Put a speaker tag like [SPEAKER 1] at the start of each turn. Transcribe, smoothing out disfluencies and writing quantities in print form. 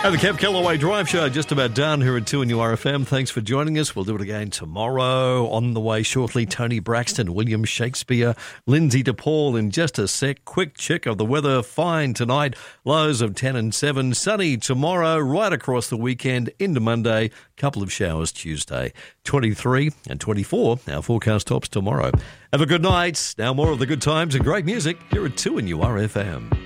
[SPEAKER 1] And the Kev Kellaway Drive Show just about done here at 2 and URFM. Thanks for joining us. We'll do it again tomorrow. On the way shortly, Tony Braxton, William Shakespeare, Lindsay DePaul in just a sec. Quick check of the weather. Fine tonight. Lows of 10 and 7. Sunny tomorrow, right across the weekend into Monday. Couple of showers Tuesday. 23 and 24. Our forecast tops tomorrow. Have a good night. Now more of the good times and great music here at 2 and URFM.